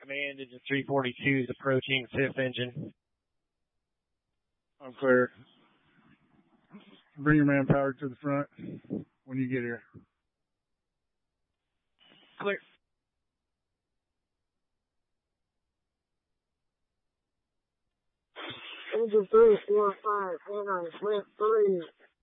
Command, engine 342 is approaching 5th engine. I'm clear. Bring your manpower to the front when you get here. Clear. Engine 345, enter lift 3.